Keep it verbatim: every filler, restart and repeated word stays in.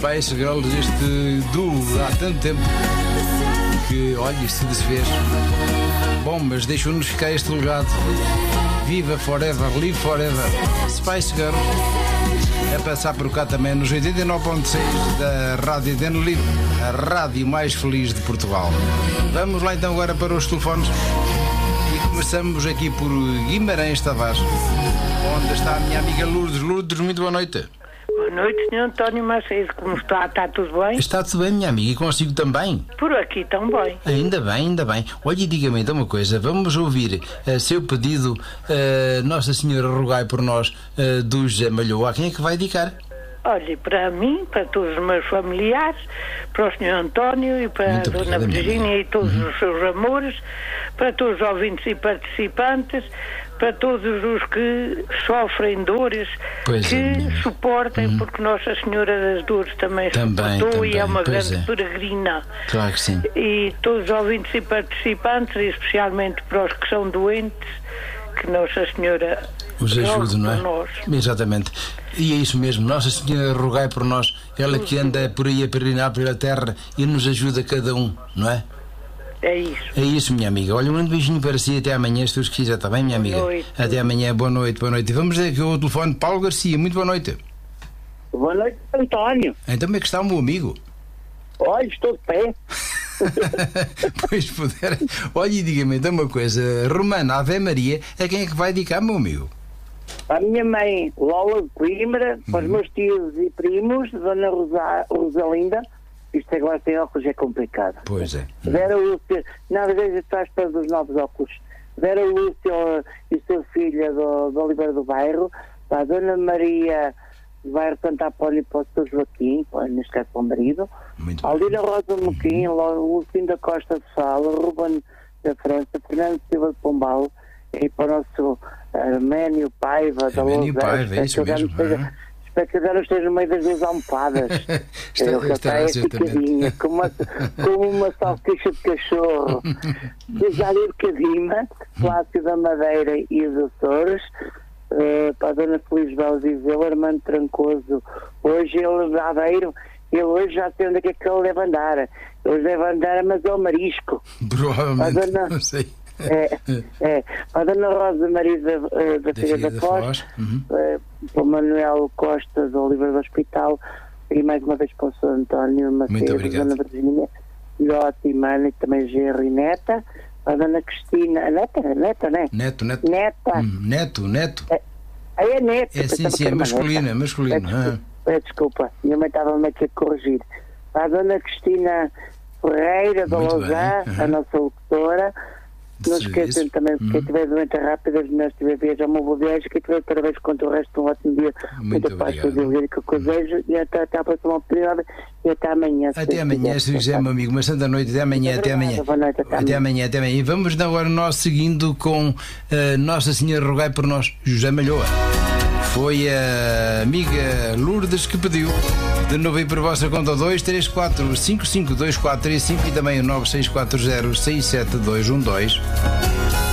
Spice Girls, este duo há tanto tempo que, olha, isto tudo se fez. Bom, mas deixou-nos ficar este legado. Viva forever, live forever. Spice Girls é passar por cá também nos oitenta e nove ponto seis da Rádio Deno Livre, a rádio mais feliz de Portugal. Vamos lá então agora para os telefones e começamos aqui por Guimarães Tavares, onde está a minha amiga Lourdes. Lourdes, muito boa noite. Boa noite, senhor António Macedo. Como está? Está tudo bem? Está tudo bem, minha amiga, e consigo também? Por aqui também. Ainda bem, ainda bem. Olha, e diga-me então uma coisa. Vamos ouvir a seu pedido, uh, Nossa Senhora rogai por nós, uh, do José Malhoa. A quem é que vai dedicar? Olha, para mim, para todos os meus familiares, para o senhor António e para Muito a dona obrigado, Virgínia e todos Uhum. os seus amores, para todos os ouvintes e participantes, para todos os que sofrem dores, Pois que é, minha. suportem, Uhum. porque Nossa Senhora das Dores também, Também, suportou e também, é uma pois grande é. peregrina. Claro que sim. E todos os ouvintes e participantes, e especialmente para os que são doentes, que Nossa Senhora Os ajude, não é? por nós. Exatamente. E é isso mesmo. Nossa Senhora rogai por nós. Ela que anda por aí a peregrinar pela terra e nos ajuda cada um, não é? É isso. É isso, minha amiga. Olha, um grande beijinho para si. Até amanhã, se Deus quiser. Está bem, minha amiga? Boa noite. Até amanhã. Boa noite, boa noite. E vamos dizer que o telefone Paulo Garcia. Muito boa noite. Boa noite, António. Então, como é que está o meu amigo? Olha, estou de pé. Pois puder. Olha, e diga-me então uma coisa. Romana Ave Maria, a quem é que vai dedicar, meu amigo? A minha mãe, Lola de Coimbra, para os meus tios e primos, Dona Rosa, Rosalinda. Isto agora tem óculos, é complicado. Pois é. Vera Lúcia, na verdade estou à espera dos novos óculos. Vera Lúcia e seu filho do, do Oliveira do Bairro, a Dona Maria do Bairro Santa Apólia para o seu Joaquim, neste caso para o marido, Muito Aldina Rosa Moquim, Lucinda da Costa de Sala, Ruben da França, Fernando Silva de Pombal, e para o nosso Arménio Paiva da Arménio Lousã. Paiva, é isso mesmo. Espero que agora esteja no meio das duas almofadas. Está- Eu que estará é certamente. picadinha, como uma, como uma salsicha de cachorro. Desejar ir Cadima, Plácio da Madeira e os Açores, uh, para a Dona Feliz Bela Vizeu, Armando Trancoso. Hoje ele Aveiro, ele hoje já sei onde é que, é que ele deve andar. Ele hoje deve andar, mas é o marisco. Provavelmente. A dona- Não sei. É, é. A Dona Rosa Maria da, uh, da Filha da, da Foz, Foz. Uhum. uh, para o Manuel Costa do Oliveira do Hospital, e mais uma vez para o senhor António Muito Macedo, obrigado. Dona Virgínia, Filhote e Mana, e também Gerro e Neta, a Dona Cristina, a Neta, a Neta, né? Neto, neto. Neta, Hum, neto, neto. aí é Neta. É sim, pensava sim, que é era uma masculino, neta. é masculino. Peço ah. desculpa, peço desculpa, minha mãe estava-me aqui a corrigir. A Dona Cristina Ferreira, da Muito Lousã, bem, a aham. nossa locutora. Não Serviço. esqueçam também, Uhum. quem estiver doente rápido, as mulheres estiver viajando, uma boa viagem, quem estiver parabéns contra o resto de um ótimo dia, Muito muita paz, obrigado. saúde e que eu desejo, e até, até a próxima oportunidade, e até amanhã. se Até Deus amanhã, quiser. se quiser, meu amigo. Uma santa noite. Até amanhã, até amanhã. Boa noite, até Até amanhã. amanhã, até amanhã. E vamos agora nós seguindo com eh, Nossa Senhora rogai por nós, José Malhoa. Foi a amiga Lourdes que pediu. De novo aí por vossa conta dois três quatro cinco cinco dois quatro três cinco e também o nove seis quatro zero seis sete dois um dois.